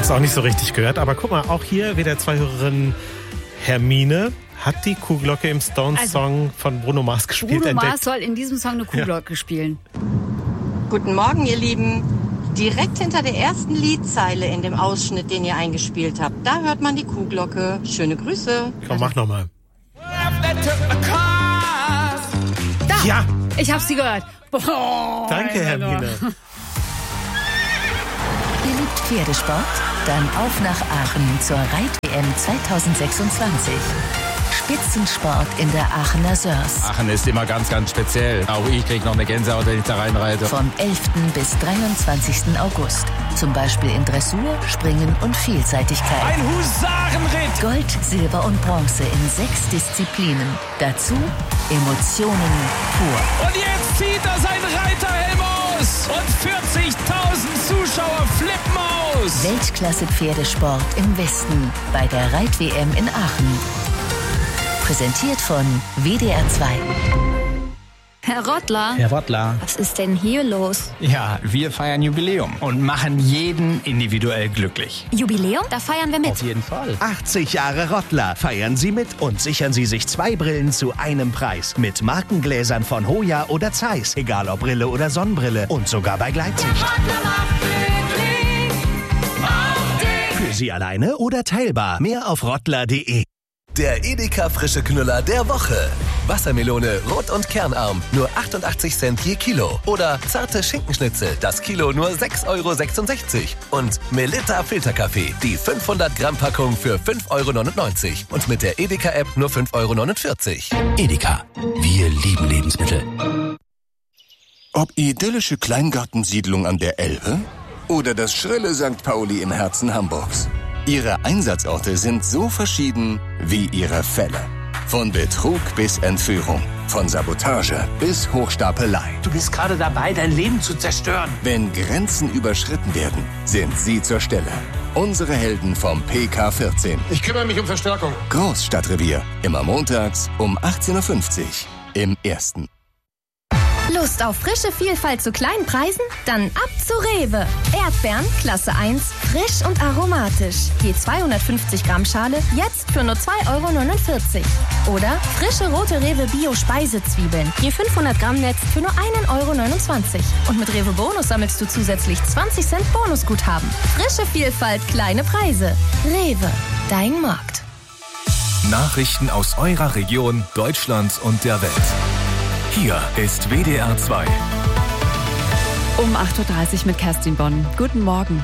es auch nicht so richtig gehört. Aber guck mal, auch hier WDR 2-Hörerin Hermine hat die Kuhglocke im Stones-Song von Bruno Mars gespielt. Bruno Mars soll in diesem Song eine Kuhglocke spielen. Guten Morgen, ihr Lieben. Direkt hinter der ersten Liedzeile in dem Ausschnitt, den ihr eingespielt habt, da hört man die Kuhglocke. Schöne Grüße. Komm, mach nochmal. Da! Ja! Ich hab sie gehört. Boah, Danke, Hermine. Ihr liebt Pferdesport? Dann auf nach Aachen zur Reit-WM 2026. Spitzensport in der Aachener Sörs. Aachen ist immer ganz, ganz speziell. Auch ich kriege noch eine Gänsehaut, wenn ich da reinreite. Vom 11. bis 23. August. Zum Beispiel in Dressur, Springen und Vielseitigkeit. Ein Husarenritt! Gold, Silber und Bronze in 6 Disziplinen. Dazu Emotionen pur. Und jetzt zieht er seinen Reiterhelm aus! Und 40.000 Zuschauer flippen aus! Weltklasse-Pferdesport im Westen bei der Reit-WM in Aachen. Präsentiert von WDR 2. Herr Rottler. Herr Rottler. Was ist denn hier los? Ja, wir feiern Jubiläum und machen jeden individuell glücklich. Jubiläum? Da feiern wir mit. Auf jeden Fall. 80 Jahre Rottler. Feiern Sie mit und sichern Sie sich 2 Brillen zu einem Preis. Mit Markengläsern von Hoya oder Zeiss. Egal ob Brille oder Sonnenbrille. Und sogar bei Gleitsicht. Für Sie alleine oder teilbar. Mehr auf rottler.de. Der Edeka frische Knüller der Woche. Wassermelone, rot und kernarm, nur 88 Cent je Kilo. Oder zarte Schinkenschnitzel, das Kilo nur 6,66 €. Und Melitta Filterkaffee, die 500 Gramm Packung für 5,99 €. Und mit der Edeka-App nur 5,49 €. Edeka, wir lieben Lebensmittel. Ob idyllische Kleingartensiedlung an der Elbe oder das schrille St. Pauli im Herzen Hamburgs. Ihre Einsatzorte sind so verschieden wie ihre Fälle. Von Betrug bis Entführung, von Sabotage bis Hochstapelei. Du bist gerade dabei, dein Leben zu zerstören. Wenn Grenzen überschritten werden, sind Sie zur Stelle. Unsere Helden vom PK14. Ich kümmere mich um Verstärkung. Großstadtrevier, immer montags um 18:50 Uhr im Ersten. Lust auf frische Vielfalt zu kleinen Preisen? Dann ab zu Rewe. Erdbeeren, Klasse 1, frisch und aromatisch. Je 250 Gramm Schale, jetzt für nur 2,49 €. Oder frische rote Rewe Bio-Speisezwiebeln. Je 500 Gramm Netz für nur 1,29 €. Und mit Rewe Bonus sammelst du zusätzlich 20 Cent Bonusguthaben. Frische Vielfalt, kleine Preise. Rewe, dein Markt. Nachrichten aus eurer Region, Deutschland und der Welt. Hier ist WDR 2. Um 8:30 Uhr mit Kerstin Bonn. Guten Morgen.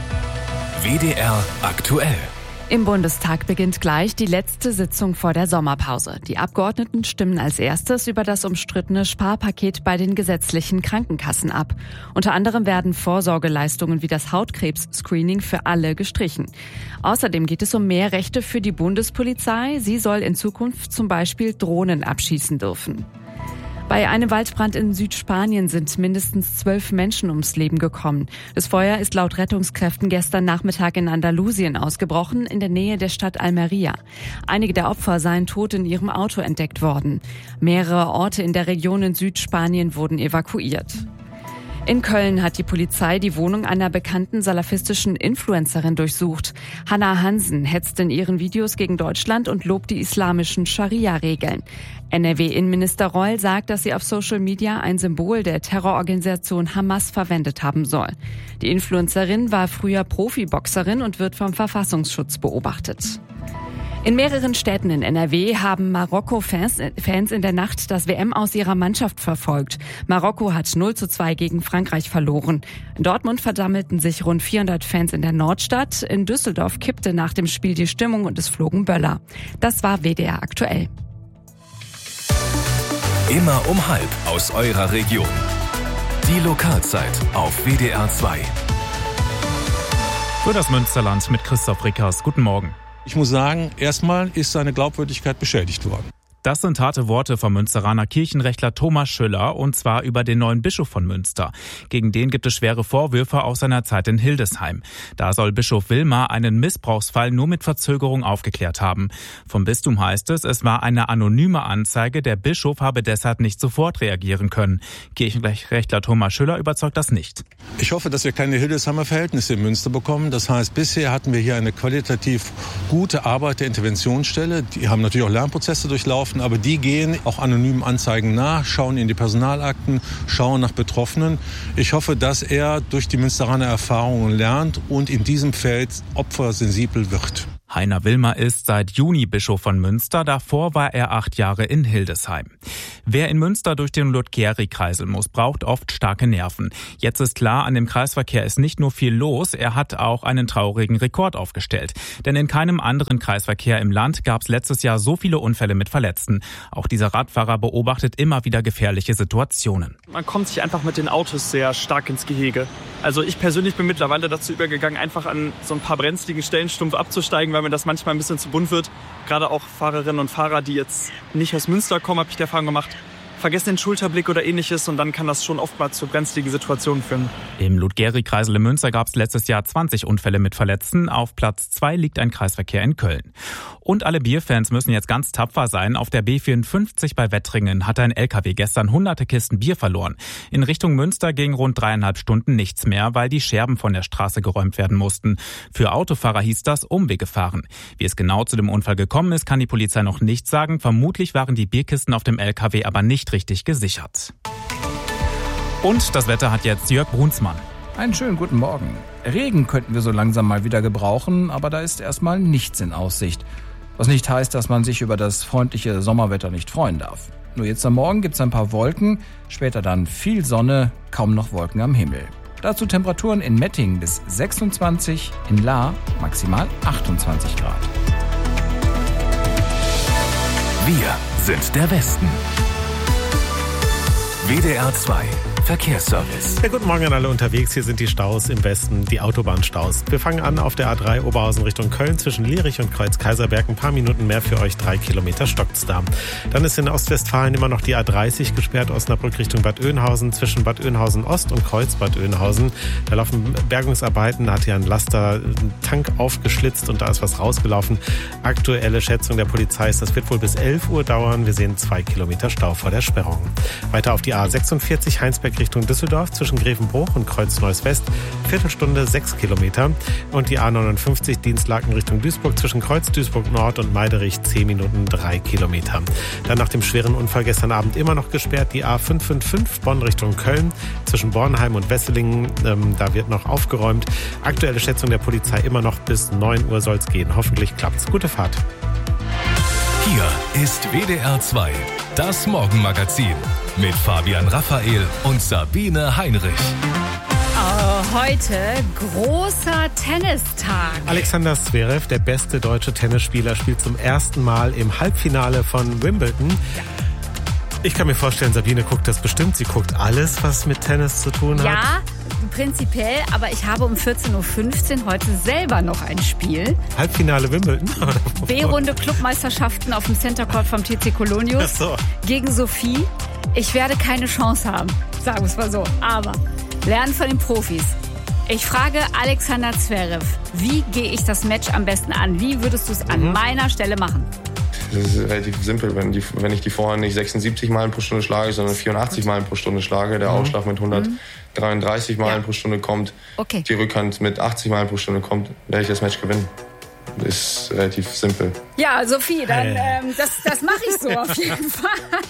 WDR aktuell. Im Bundestag beginnt gleich die letzte Sitzung vor der Sommerpause. Die Abgeordneten stimmen als erstes über das umstrittene Sparpaket bei den gesetzlichen Krankenkassen ab. Unter anderem werden Vorsorgeleistungen wie das Hautkrebs-Screening für alle gestrichen. Außerdem geht es um mehr Rechte für die Bundespolizei. Sie soll in Zukunft zum Beispiel Drohnen abschießen dürfen. Bei einem Waldbrand in Südspanien sind mindestens 12 Menschen ums Leben gekommen. Das Feuer ist laut Rettungskräften gestern Nachmittag in Andalusien ausgebrochen, in der Nähe der Stadt Almería. Einige der Opfer seien tot in ihrem Auto entdeckt worden. Mehrere Orte in der Region in Südspanien wurden evakuiert. In Köln hat die Polizei die Wohnung einer bekannten salafistischen Influencerin durchsucht. Hannah Hansen hetzt in ihren Videos gegen Deutschland und lobt die islamischen Scharia-Regeln. NRW-Innenminister Reul sagt, dass sie auf Social Media ein Symbol der Terrororganisation Hamas verwendet haben soll. Die Influencerin war früher Profiboxerin und wird vom Verfassungsschutz beobachtet. In mehreren Städten in NRW haben Marokko-Fans in der Nacht das WM-Aus ihrer Mannschaft verfolgt. Marokko hat 0:2 gegen Frankreich verloren. In Dortmund versammelten sich rund 400 Fans in der Nordstadt. In Düsseldorf kippte nach dem Spiel die Stimmung und es flogen Böller. Das war WDR aktuell. Immer um 12 aus eurer Region. Die Lokalzeit auf WDR 2. Für das Münsterland mit Christoph Rickers. Guten Morgen. Ich muss sagen, erstmal ist seine Glaubwürdigkeit beschädigt worden. Das sind harte Worte vom Münsteraner Kirchenrechtler Thomas Schüller, und zwar über den neuen Bischof von Münster. Gegen den gibt es schwere Vorwürfe aus seiner Zeit in Hildesheim. Da soll Bischof Wilmar einen Missbrauchsfall nur mit Verzögerung aufgeklärt haben. Vom Bistum heißt es war eine anonyme Anzeige, der Bischof habe deshalb nicht sofort reagieren können. Kirchenrechtler Thomas Schüller überzeugt das nicht. Ich hoffe, dass wir keine Hildesheimer Verhältnisse in Münster bekommen. Das heißt, bisher hatten wir hier eine qualitativ gute Arbeit der Interventionsstelle. Die haben natürlich auch Lernprozesse durchlaufen, aber die gehen auch anonymen Anzeigen nach, schauen in die Personalakten, schauen nach Betroffenen. Ich hoffe, dass er durch die Münsteraner Erfahrungen lernt und in diesem Feld opfersensibel wird. Heiner Wilmar ist seit Juni Bischof von Münster. Davor war er 8 Jahre in Hildesheim. Wer in Münster durch den Ludgeri kreiseln muss, braucht oft starke Nerven. Jetzt ist klar, an dem Kreisverkehr ist nicht nur viel los, er hat auch einen traurigen Rekord aufgestellt. Denn in keinem anderen Kreisverkehr im Land gab es letztes Jahr so viele Unfälle mit Verletzten. Auch dieser Radfahrer beobachtet immer wieder gefährliche Situationen. Man kommt sich einfach mit den Autos sehr stark ins Gehege. Also ich persönlich bin mittlerweile dazu übergegangen, einfach an so ein paar brenzligen Stellen stumpf abzusteigen, weil mir das manchmal ein bisschen zu bunt wird. Gerade auch Fahrerinnen und Fahrer, die jetzt nicht aus Münster kommen, habe ich die Erfahrung gemacht, vergessen den Schulterblick oder ähnliches, und dann kann das schon oftmals zu brenzligen Situationen führen. Im Ludgeri-Kreisel in Münster gab es letztes Jahr 20 Unfälle mit Verletzten. Auf Platz 2 liegt ein Kreisverkehr in Köln. Und alle Bierfans müssen jetzt ganz tapfer sein. Auf der B54 bei Wettringen hat ein LKW gestern hunderte Kisten Bier verloren. In Richtung Münster ging rund 3,5 Stunden nichts mehr, weil die Scherben von der Straße geräumt werden mussten. Für Autofahrer hieß das Umwege fahren. Wie es genau zu dem Unfall gekommen ist, kann die Polizei noch nicht sagen. Vermutlich waren die Bierkisten auf dem LKW aber nicht richtig gesichert. Und das Wetter hat jetzt Jörg Brunsmann. Einen schönen guten Morgen. Regen könnten wir so langsam mal wieder gebrauchen, aber da ist erstmal nichts in Aussicht. Was nicht heißt, dass man sich über das freundliche Sommerwetter nicht freuen darf. Nur jetzt am Morgen gibt es ein paar Wolken, später dann viel Sonne, kaum noch Wolken am Himmel. Dazu Temperaturen in Mettingen bis 26, in Lahr maximal 28 Grad. Wir sind der Westen. WDR 2 Verkehrsservice. Ja, guten Morgen an alle unterwegs. Hier sind die Staus im Westen, die Autobahnstaus. Wir fangen an auf der A3 Oberhausen Richtung Köln zwischen Lierich und Kreuz-Kaiserberg. Ein paar Minuten mehr für euch, 3 Kilometer stockt's da. Dann ist in Ostwestfalen immer noch die A30 gesperrt, Osnabrück Richtung Bad Oeynhausen zwischen Bad Oeynhausen Ost und Kreuz Bad Oeynhausen. Da laufen Bergungsarbeiten, da hat ja ein Laster einen Tank aufgeschlitzt und da ist was rausgelaufen. Aktuelle Schätzung der Polizei ist, das wird wohl bis 11 Uhr dauern. Wir sehen 2 Kilometer Stau vor der Sperrung. Weiter auf die A46 Heinsberg Richtung Düsseldorf zwischen Grevenbruch und Kreuz-Neuss-West, Viertelstunde 6 Kilometer. Und die A59 Dienstlaken Richtung Duisburg zwischen Kreuz Duisburg Nord und Meiderich 10 Minuten 3 Kilometer. Dann nach dem schweren Unfall gestern Abend immer noch gesperrt die A555 Bonn Richtung Köln zwischen Bornheim und Wesseling. Da wird noch aufgeräumt. Aktuelle Schätzung der Polizei immer noch bis 9 Uhr soll es gehen. Hoffentlich klappt's. Gute Fahrt. Hier ist WDR 2, das Morgenmagazin mit Fabian Raphael und Sabine Heinrich. Heute großer Tennistag. Alexander Zverev, der beste deutsche Tennisspieler, spielt zum ersten Mal im Halbfinale von Wimbledon. Ja. Ich kann mir vorstellen, Sabine guckt das bestimmt. Sie guckt alles, was mit Tennis zu tun hat. Ja, prinzipiell, aber ich habe um 14.15 Uhr heute selber noch ein Spiel. Halbfinale Wimbledon? B-Runde Clubmeisterschaften auf dem Center Court vom TC Kolonius gegen Sophie. Ich werde keine Chance haben, sagen wir es mal so. Aber lernen von den Profis. Ich frage Alexander Zverev, wie gehe ich das Match am besten an? Wie würdest du es an meiner Stelle machen? Das ist relativ simpel. Wenn ich die Vorhand nicht 76 Meilen pro Stunde schlage, sondern 84 Meilen pro Stunde schlage, der Ausschlag mit 133 Meilen pro Stunde kommt, die Rückhand mit 80 Meilen pro Stunde kommt, werde ich das Match gewinnen. Das ist relativ simpel. Ja, Sophie, dann das mache ich so auf jeden Fall.